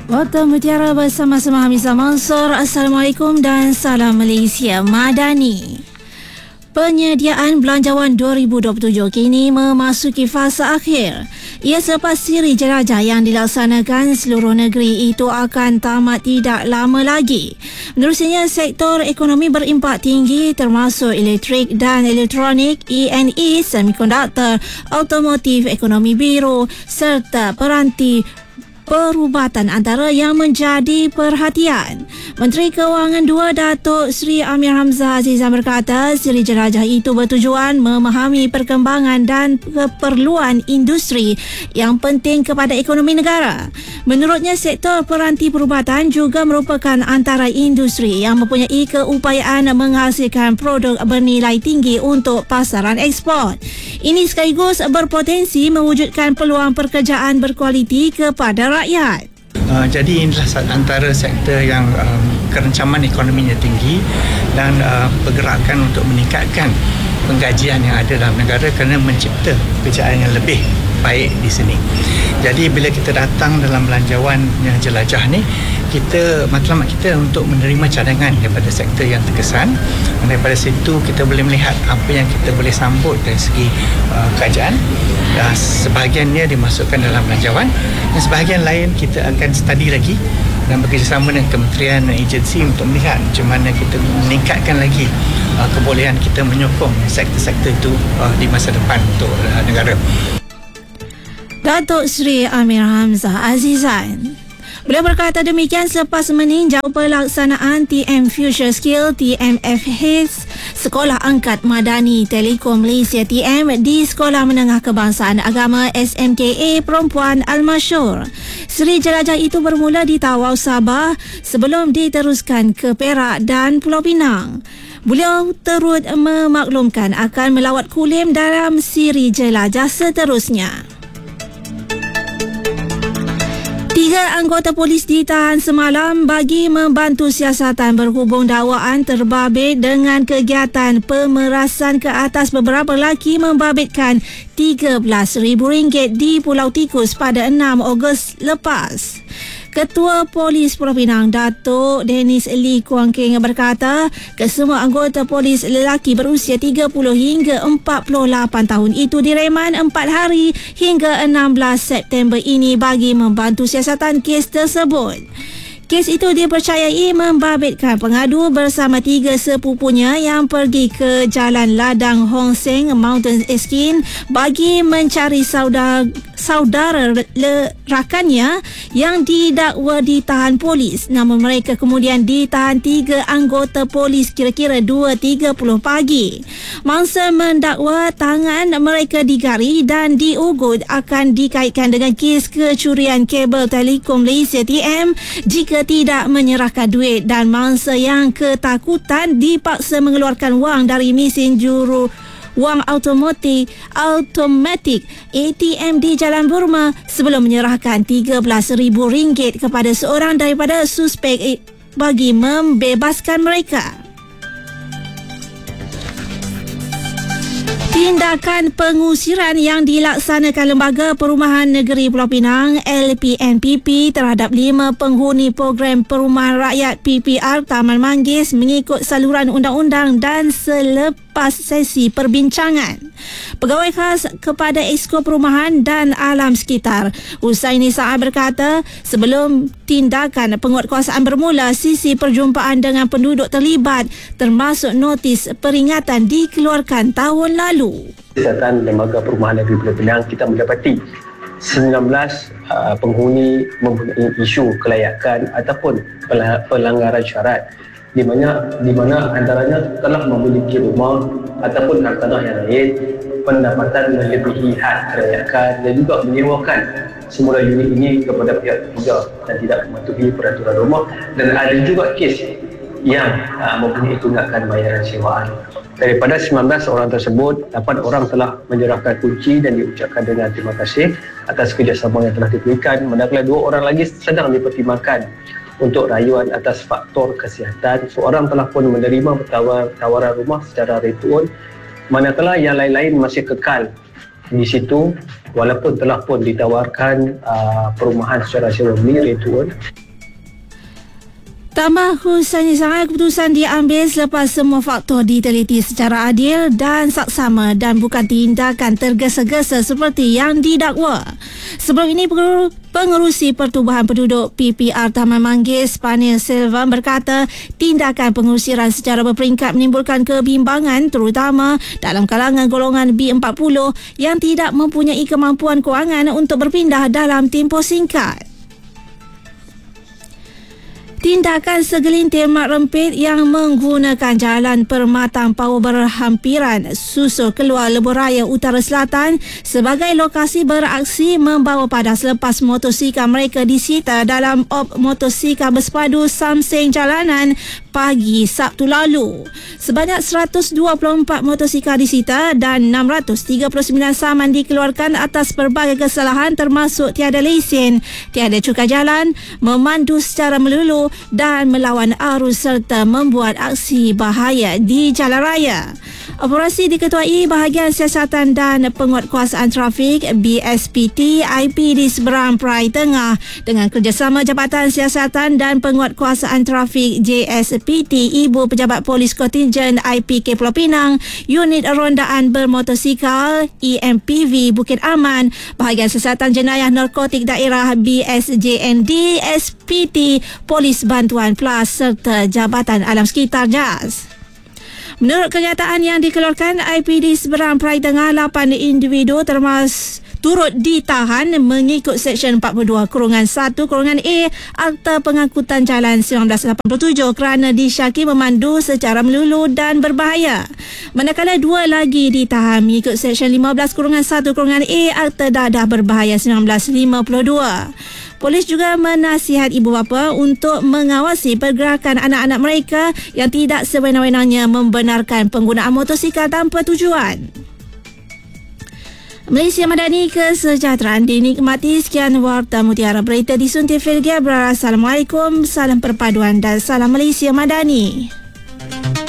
Waktu Mutiara bersama-sama Hamizah Mansur. Assalamualaikum dan salam Malaysia Madani. Penyediaan Belanjawan 2027 kini memasuki fasa akhir. Ia selepas siri jelajah yang dilaksanakan seluruh negeri itu akan tamat tidak lama lagi. Menerusinya, sektor ekonomi berimpak tinggi termasuk elektrik dan elektronik, E&E, semikonduktor, automotif, ekonomi biru serta peranti perubatan antara yang menjadi perhatian. Menteri Kewangan II Datuk Seri Amir Hamzah Azizan berkata, siri jelajah itu bertujuan memahami perkembangan dan keperluan industri yang penting kepada ekonomi negara. Menurutnya, sektor peranti perubatan juga merupakan antara industri yang mempunyai keupayaan menghasilkan produk bernilai tinggi untuk pasaran ekspor. Ini sekaligus berpotensi mewujudkan peluang pekerjaan berkualiti kepada rakyat. Jadi inilah antara sektor yang kerencaman ekonominya tinggi dan pergerakan untuk meningkatkan penggajian yang ada dalam negara kerana mencipta pekerjaan yang lebih baik di sini. Jadi bila kita datang dalam belanjawan yang jelajah ni, matlamat kita untuk menerima cadangan daripada sektor yang terkesan. Daripada situ kita boleh melihat apa yang kita boleh sambut dari segi kerajaan. Sebahagiannya dimasukkan dalam belanjawan dan sebahagian lain kita akan study lagi dan bekerjasama dengan kementerian dan agensi untuk melihat macam mana kita meningkatkan lagi kebolehan kita menyokong sektor-sektor itu di masa depan untuk negara. Datuk Seri Amir Hamzah Azizan. Beliau berkata demikian selepas meninjau pelaksanaan TM Future Skill TMFH Sekolah Angkat Madani Telekom Malaysia TM di Sekolah Menengah Kebangsaan Agama SMKA Perempuan Al-Masyhur. Seri jelajah itu bermula di Tawau, Sabah sebelum diteruskan ke Perak dan Pulau Pinang. Beliau turut memaklumkan akan melawat Kulim dalam siri jelajah seterusnya. 3 anggota polis ditahan semalam bagi membantu siasatan berhubung dakwaan terbabit dengan kegiatan pemerasan ke atas beberapa lelaki membabitkan RM13,000 di Pulau Tikus pada 6 Ogos lepas. Ketua Polis Pulau Pinang, Datuk Dennis Lee Kuang Keng berkata, kesemua anggota polis lelaki berusia 30 hingga 48 tahun itu direman 4 hari hingga 16 September ini bagi membantu siasatan kes tersebut. Kes itu dipercayai membabitkan pengadu bersama 3 sepupunya yang pergi ke Jalan Ladang Hong Seng Mountain Eskin bagi mencari saudara rakannya yang didakwa ditahan polis. Namun mereka kemudian ditahan 3 anggota polis kira-kira 2.30 pagi. Mangsa mendakwa tangan mereka digari dan diugut akan dikaitkan dengan kes kecurian kabel Telekom Malaysia TM jika tidak menyerahkan duit, dan mangsa yang ketakutan dipaksa mengeluarkan wang dari mesin juru wang automatik ATM di Jalan Burma sebelum menyerahkan RM13,000 kepada seorang daripada suspek bagi membebaskan mereka. Tindakan pengusiran yang dilaksanakan Lembaga Perumahan Negeri Pulau Pinang LPNPP terhadap 5 penghuni program Perumahan Rakyat PPR Taman Manggis mengikut saluran undang-undang dan selepas sesi perbincangan. Pegawai khas kepada Exco Perumahan dan Alam Sekitar Husaini Saad berkata, sebelum tindakan penguatkuasaan bermula, sisi perjumpaan dengan penduduk terlibat termasuk notis peringatan dikeluarkan tahun lalu. Siasatan Lembaga Perumahan Negeri Pulau Pinang, kita mendapati 19 penghuni mempunyai isu kelayakan ataupun pelanggaran syarat di mana antaranya telah memiliki rumah ataupun hartanah yang lain, pendapatan melebihi had kelayakan dan juga menyewakan semula unit ini kepada pihak ketiga dan tidak mematuhi peraturan rumah, dan ada juga kes yang mempunyai tunggakan bayaran sewaan. Daripada 19 orang tersebut, 8 orang telah menyerahkan kunci dan diucapkan dengan terima kasih atas kerjasama yang telah diberikan, manakala 2 orang lagi sedang dipertimbangkan untuk rayuan atas faktor kesihatan. Seorang telah pun menerima tawaran rumah secara return, manakala yang lain-lain masih kekal di situ walaupun telah pun ditawarkan perumahan secara sewa beli rent-to-own. Tambah khususnya sangat keputusan diambil selepas semua faktor diteliti secara adil dan saksama dan bukan tindakan tergesa-gesa seperti yang didakwa. Sebelum ini Pengerusi Pertubuhan Penduduk PPR Taman Manggis, Panil Silva berkata tindakan pengusiran secara berperingkat menimbulkan kebimbangan terutama dalam kalangan golongan B40 yang tidak mempunyai kemampuan kewangan untuk berpindah dalam tempoh singkat. Tindakan segelintir mak rempit yang menggunakan jalan Permatang Power berhampiran susul keluar Lebuh Utara Selatan sebagai lokasi beraksi membawa padas selepas motosikal mereka disita dalam op motosikal bersepadu Samseng Jalanan pagi Sabtu lalu. Sebanyak 124 motosikal disita dan 639 saman dikeluarkan atas pelbagai kesalahan termasuk tiada lesen, tiada cukai jalan, memandu secara melulu dan melawan arus serta membuat aksi bahaya di jalan raya. Operasi diketuai Bahagian Siasatan dan Penguatkuasaan Trafik BSPT IP di Seberang Perai Tengah dengan kerjasama Jabatan Siasatan dan Penguatkuasaan Trafik JSPT, Ibu Pejabat Polis Kontingen IPK Pulau Pinang, Unit Rondaan Bermotosikal EMPV Bukit Aman, Bahagian Siasatan Jenayah Narkotik Daerah BSJND, SPT Polis Bantuan Plus serta Jabatan Alam Sekitar JAS. Menurut kenyataan yang dikeluarkan IPD Seberang Perai Tengah, 8 individu turut ditahan mengikut Seksyen 42-1-A Akta Pengangkutan Jalan 1987 kerana disyaki memandu secara melulu dan berbahaya. Manakala 2 lagi ditahan mengikut Seksyen 15-1-A Akta Dadah Berbahaya 1952. Polis juga menasihat ibu bapa untuk mengawasi pergerakan anak-anak mereka yang tidak sewenang-wenangnya membenarkan penggunaan motosikal tanpa tujuan. Malaysia Madani, kesejahteraan dinikmati. Sekian Warta Mutiara Berita disuntik Firgia. Assalamualaikum, salam perpaduan dan salam Malaysia Madani.